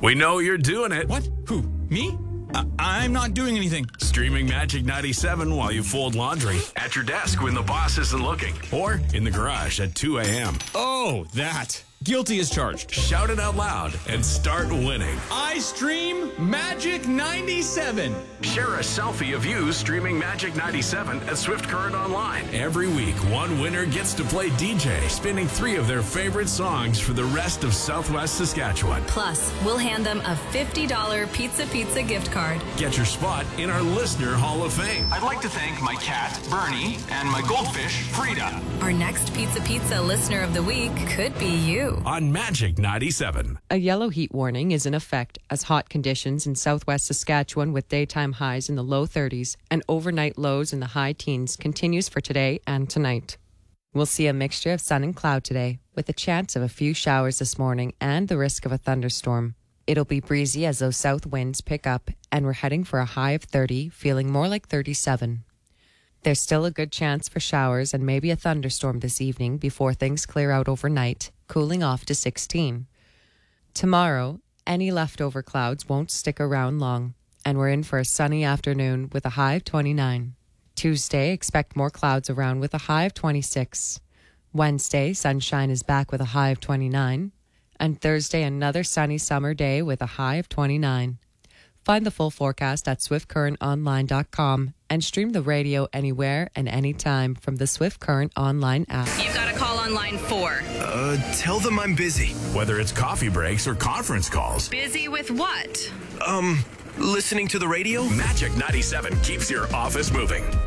We know you're doing it. What? Who? Me? I'm not doing anything. Streaming Magic 97 while you fold laundry, at your desk when the boss isn't looking, or in the garage at 2 a.m. Oh, that. Guilty as charged. Shout it out loud and start winning. I stream Magic 97. Share a selfie of you streaming Magic 97 at Swift Current Online. Every week, one winner gets to play DJ, spinning 3 of their favorite songs for the rest of Southwest Saskatchewan. Plus, we'll hand them a $50 Pizza gift card. Get your spot in our Listener Hall of Fame. I'd like to thank my cat, Bernie, and my goldfish, Frida. Our next Pizza Listener of the Week could be you. On Magic 97. A yellow heat warning is in effect as hot conditions in southwest Saskatchewan with daytime highs in the low 30s and overnight lows in the high teens continues for today and tonight. We'll see a mixture of sun and cloud today with a chance of a few showers this morning and the risk of a thunderstorm. It'll be breezy as those south winds pick up and we're heading for a high of 30, feeling more like 37. There's still a good chance for showers and maybe a thunderstorm this evening before things clear out overnight, cooling off to 16. Tomorrow, any leftover clouds won't stick around long, and we're in for a sunny afternoon with a high of 29. Tuesday, expect more clouds around with a high of 26. Wednesday, sunshine is back with a high of 29. And Thursday, another sunny summer day with a high of 29. Find the full forecast at swiftcurrentonline.com and stream the radio anywhere and anytime from the Swift Current Online app. You've got to call on line 4. Tell them I'm busy. Whether it's coffee breaks or conference calls. Busy with what? Listening to the radio? Magic 97 keeps your office moving.